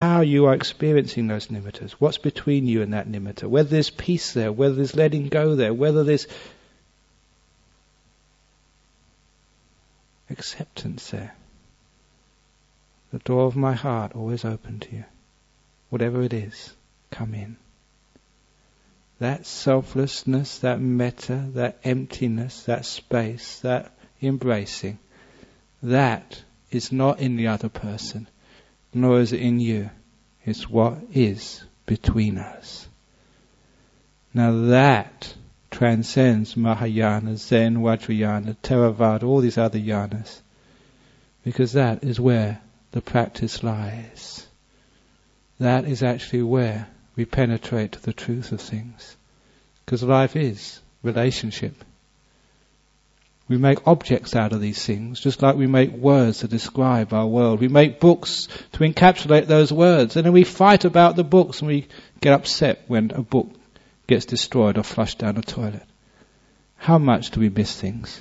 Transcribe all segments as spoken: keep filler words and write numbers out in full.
how you are experiencing those nimittas. What's between you and that nimitta? Whether there's peace there, whether there's letting go there, whether there's acceptance there. The door of my heart always open to you. Whatever it is, come in. That selflessness, that metta, that emptiness, that space, that embracing, that is not in the other person, nor is it in you. It's what is between us. Now that transcends Mahayana, Zen, Vajrayana, Theravada, all these other yanas, because that is where the practice lies. That is actually where we penetrate the truth of things. Because life is relationship. We make objects out of these things, just like we make words to describe our world. We make books to encapsulate those words, and then we fight about the books, and we get upset when a book gets destroyed or flushed down a toilet. How much do we miss things?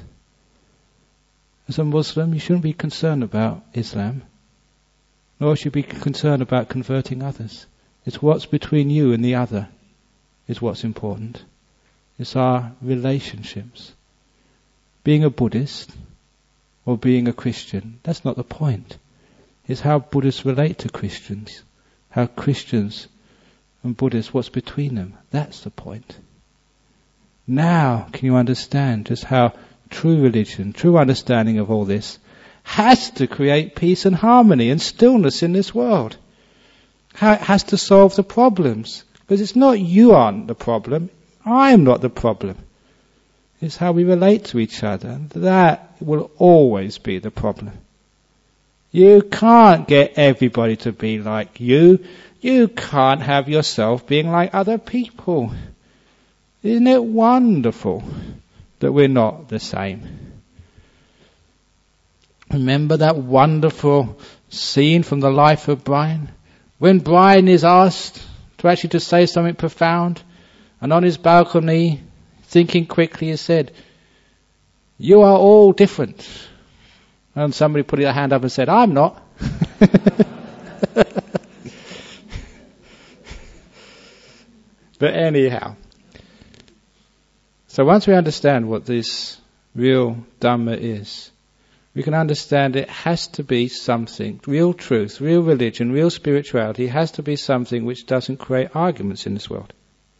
As a Muslim, you shouldn't be concerned about Islam, nor should you be concerned about converting others. It's what's between you and the other is what's important. It's our relationships. Being a Buddhist or being a Christian, that's not the point. It's how Buddhists relate to Christians. How Christians and Buddhists, what's between them. That's the point. Now can you understand just how true religion, true understanding of all this has to create peace and harmony and stillness in this world. How it has to solve the problems. Because it's not you aren't the problem, I am not the problem. It's how we relate to each other. And that will always be the problem. You can't get everybody to be like you. You can't have yourself being like other people. Isn't it wonderful that we're not the same? Remember that wonderful scene from the life of Brian? When Brian is asked to actually to say something profound, and on his balcony, thinking quickly, he said, "You are all different." And somebody put their hand up and said, "I'm not." But anyhow, so once we understand what this real Dhamma is, we can understand it has to be something, real truth, real religion, real spirituality has to be something which doesn't create arguments in this world.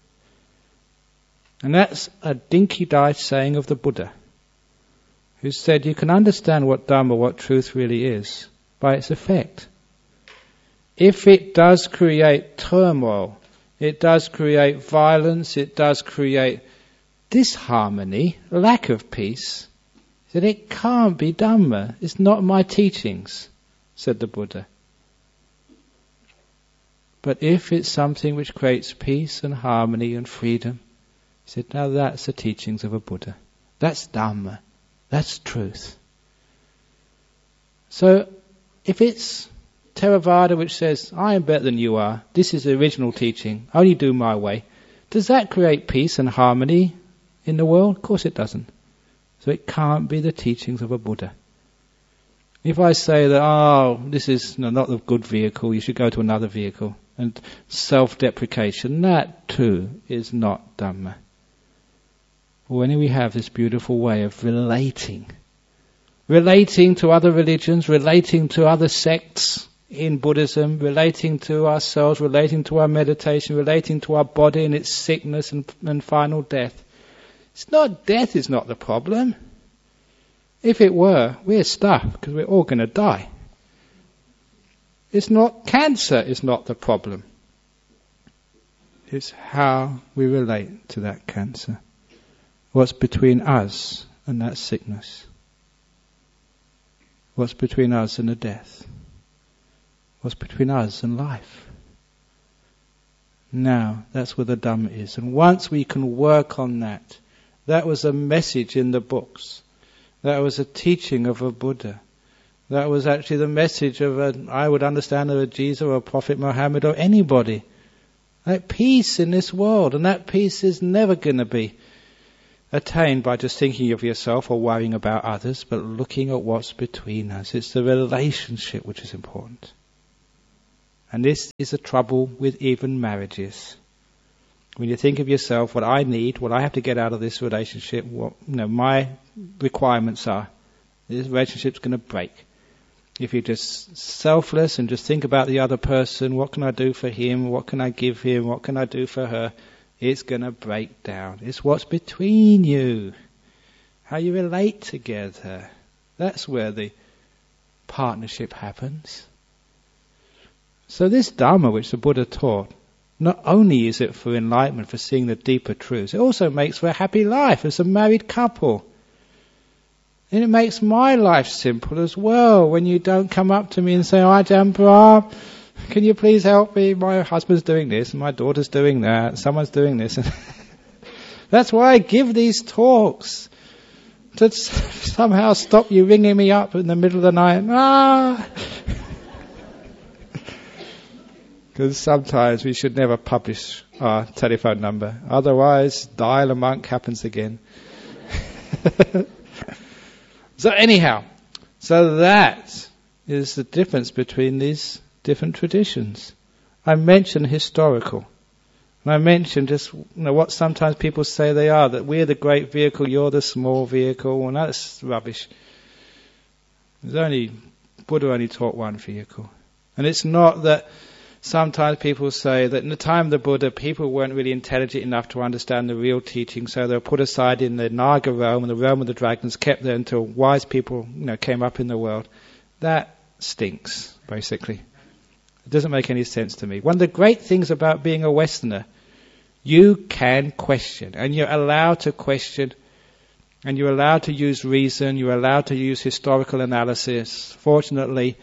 And that's a dinky-dice saying of the Buddha, who said you can understand what Dhamma, what truth really is, by its effect. If it does create turmoil, it does create violence, it does create disharmony, lack of peace, then it can't be Dhamma. It's not my teachings, said the Buddha. But if it's something which creates peace and harmony and freedom, he said, now that's the teachings of a Buddha. That's Dhamma. That's truth. So, if it's Theravada which says, I am better than you are, this is the original teaching, only do my way, does that create peace and harmony in the world? Of course it doesn't. So it can't be the teachings of a Buddha. If I say that, oh, this is not a good vehicle, you should go to another vehicle, and self-deprecation, that too is not Dhamma. When we have this beautiful way of relating, relating to other religions, relating to other sects in Buddhism, relating to ourselves, relating to our meditation, relating to our body and its sickness and, and final death. It's not death is not the problem. If it were, we're stuck because we're all going to die. It's not cancer is not the problem. It's how we relate to that cancer. What's between us and that sickness? What's between us and the death? What's between us and life? Now, that's where the Dhamma is. And once we can work on that, that was a message in the books. That was a teaching of a Buddha. That was actually the message of a, I would understand, of a Jesus or a Prophet Muhammad or anybody. That peace in this world, and that peace is never going to be attained by just thinking of yourself or worrying about others, but looking at what's between us. It's the relationship which is important. And this is the trouble with even marriages. When you think of yourself, what I need, what I have to get out of this relationship, what you know, my requirements are, this relationship's going to break. If you're just selfless and just think about the other person, what can I do for him, what can I give him, what can I do for her, it's going to break down. It's what's between you, how you relate together. That's where the partnership happens. So this Dharma which the Buddha taught, not only is it for enlightenment, for seeing the deeper truths, it also makes for a happy life as a married couple. And it makes my life simple as well when you don't come up to me and say, "Oh, Ajahn Brahm, can you please help me? My husband's doing this and my daughter's doing that, someone's doing this." That's why I give these talks, to somehow stop you ringing me up in the middle of the night. Ah! Because sometimes we should never publish our telephone number. Otherwise, dial a monk happens again. So anyhow, so that is the difference between these different traditions. I mentioned historical. And I mentioned just you know, what sometimes people say they are, that we're the great vehicle, you're the small vehicle. Well, that's rubbish. There's only, Buddha only taught one vehicle. And it's not that sometimes people say that in the time of the Buddha, people weren't really intelligent enough to understand the real teaching, so they were put aside in the Naga realm, and the realm of the dragons, kept there until wise people you know, came up in the world. That stinks, basically. It doesn't make any sense to me. One of the great things about being a Westerner, you can question, and you're allowed to question, and you're allowed to use reason, you're allowed to use historical analysis. Fortunately,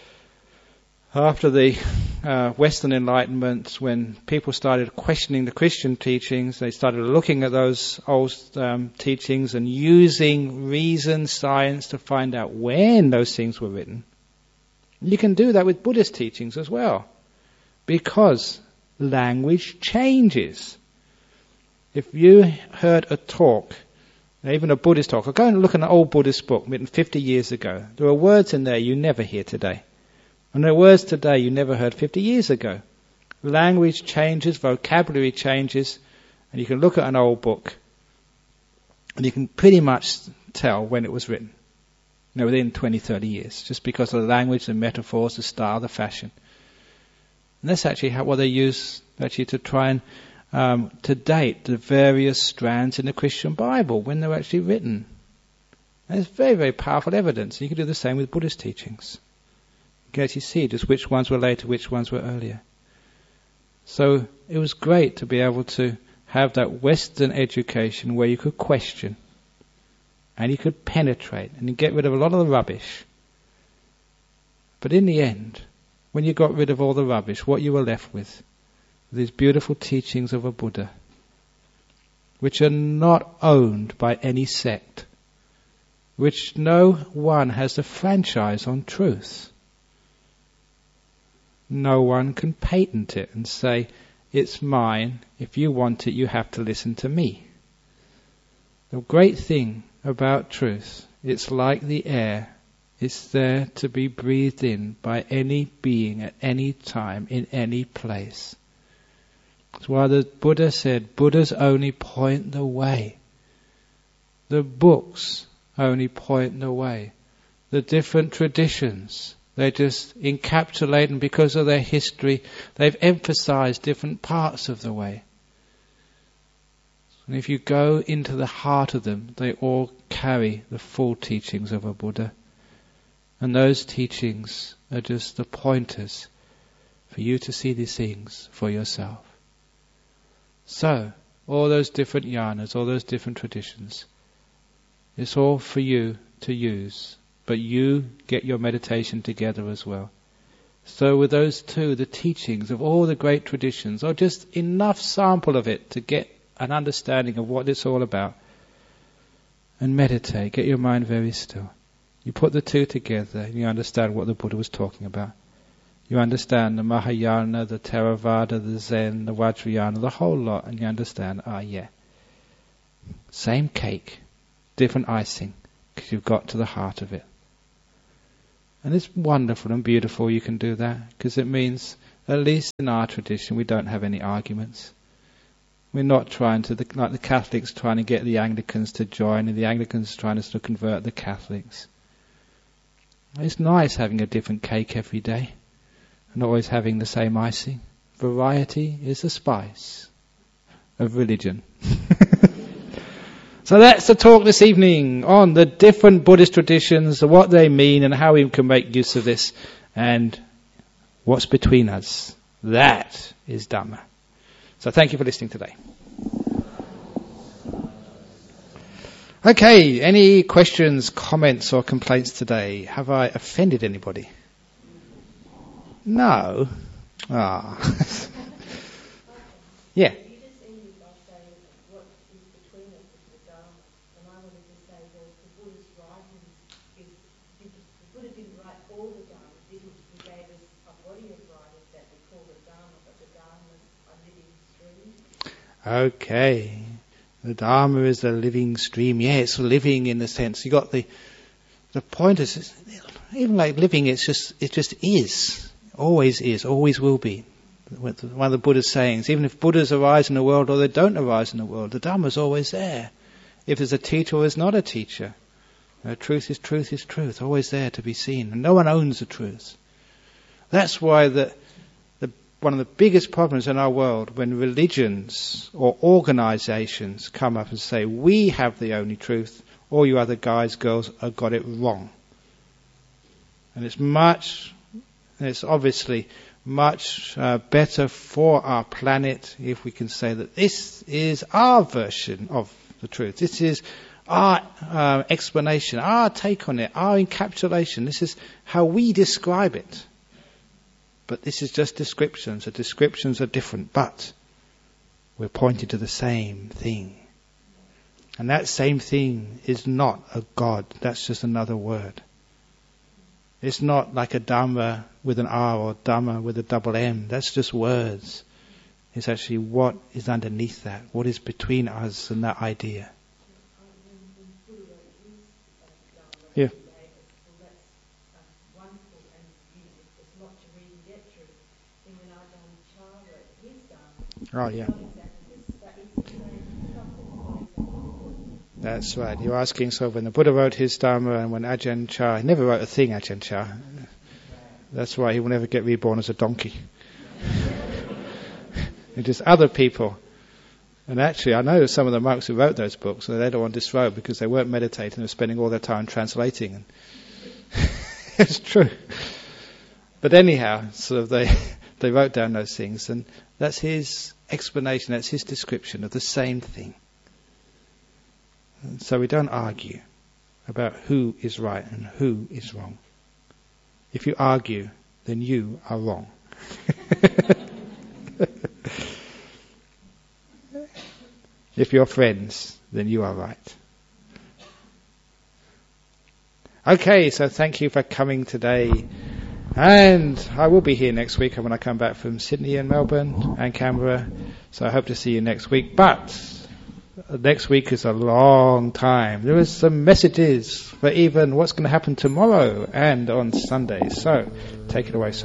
after the uh, Western Enlightenment, when people started questioning the Christian teachings, they started looking at those old um, teachings and using reason, science to find out when those things were written. You can do that with Buddhist teachings as well, because language changes. If you heard a talk, even a Buddhist talk, or go and look at an old Buddhist book written fifty years ago, there are words in there you never hear today. And there are words today you never heard fifty years ago. Language changes, vocabulary changes, and you can look at an old book and you can pretty much tell when it was written. You know, within twenty, thirty years, just because of the language, the metaphors, the style, the fashion. And that's actually how, what they use actually to try and um, to date the various strands in the Christian Bible when they're actually written. And it's very, very powerful evidence. And you can do the same with Buddhist teachings. You can actually see just which ones were later, which ones were earlier. So it was great to be able to have that Western education where you could question and you could penetrate and you get rid of a lot of the rubbish. But in the end, when you got rid of all the rubbish, what you were left with, these beautiful teachings of a Buddha, which are not owned by any sect, which no one has the franchise on truth. No one can patent it and say, it's mine, if you want it you have to listen to me. The great thing about truth, it's like the air, it's there to be breathed in by any being at any time, in any place. That's why the Buddha said, Buddhas only point the way. The books only point the way. The different traditions, they just encapsulate, and because of their history, they've emphasized different parts of the way. And if you go into the heart of them, they all carry the full teachings of a Buddha. And those teachings are just the pointers for you to see these things for yourself. So, all those different yanas, all those different traditions, it's all for you to use. But you get your meditation together as well. So with those two, the teachings of all the great traditions, or just enough sample of it to get an understanding of what it's all about. And meditate, get your mind very still. You put the two together and you understand what the Buddha was talking about. You understand the Mahayana, the Theravada, the Zen, the Vajrayana, the whole lot, and you understand, ah yeah, same cake, different icing, because you've got to the heart of it. And it's wonderful and beautiful you can do that, because it means at least in our tradition, we don't have any arguments. We're not trying to, like the Catholics trying to get the Anglicans to join, and the Anglicans trying to sort of convert the Catholics. It's nice having a different cake every day, and always having the same icing. Variety is the spice of religion. So that's the talk this evening on the different Buddhist traditions, what they mean, and how we can make use of this, and what's between us. That is Dhamma. So thank you for listening today. Okay, any questions, comments or complaints today? Have I offended anybody? No? Ah. Yeah. Okay. The Dharma is a living stream. Yeah, it's living in the sense. You got the the point is, even like living, it's just it just is. Always is, always will be. One of the Buddha's sayings, even if Buddhas arise in the world or they don't arise in the world, the Dharma is always there. If there's a teacher or there's not a teacher. Uh, truth is truth is truth, always there to be seen. And no one owns the truth. That's why the one of the biggest problems in our world when religions or organizations come up and say, we have the only truth, all you other guys, girls have got it wrong. And it's much, it's obviously much uh, better for our planet if we can say that this is our version of the truth. This is our uh, explanation, our take on it, our encapsulation. This is how we describe it. But this is just descriptions. The descriptions are different, but we're pointing to the same thing. And that same thing is not a God. That's just another word. It's not like a Dhamma with an R or Dhamma with a double M. That's just words. It's actually what is underneath that, what is between us and that idea. Yeah. Oh, yeah. That's right. You're asking, so when the Buddha wrote his Dharma and when Ajahn Chah, he never wrote a thing, Ajahn Chah. That's why he will never get reborn as a donkey. It's just other people. And actually, I know some of the monks who wrote those books, and they don't want to disrobe because they weren't meditating, they were spending all their time translating. And it's true. But anyhow, sort of they, they wrote down those things, and that's his explanation, that's his description of the same thing. And so we don't argue about who is right and who is wrong. If you argue, then you are wrong. If you're friends, then you are right. Okay, so thank you for coming today. And I will be here next week when I come back from Sydney and Melbourne and Canberra. So I hope to see you next week. But next week is a long time. There is some messages for even what's going to happen tomorrow and on Sunday. So take it away, sir.